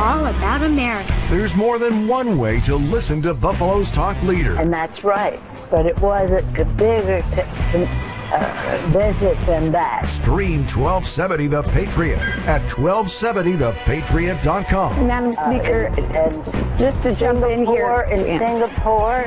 all about America. There's more than one way to listen to Buffalo's talk leader. And that's right. But it wasn't bigger to visit than that. Stream 1270 The Patriot at 1270thepatriot.com. Madam Speaker, And just to jump in here. in Singapore.